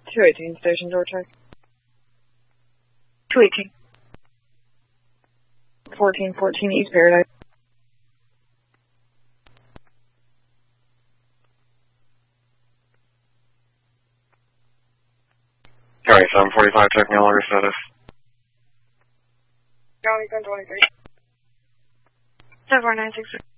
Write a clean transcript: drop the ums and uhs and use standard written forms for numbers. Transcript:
218 Station Door check. 218. 1414 East Paradise. County 745, check mail order status. County 1023. 7496.